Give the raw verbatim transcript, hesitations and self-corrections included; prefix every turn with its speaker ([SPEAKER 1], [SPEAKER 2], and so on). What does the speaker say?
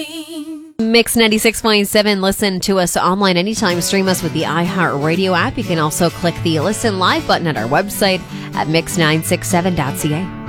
[SPEAKER 1] morning.
[SPEAKER 2] Mix ninety-six point seven. Listen to us online anytime. Stream us with the iHeartRadio app. You can also click the Listen Live button at our website at mix nine six seven dot c a.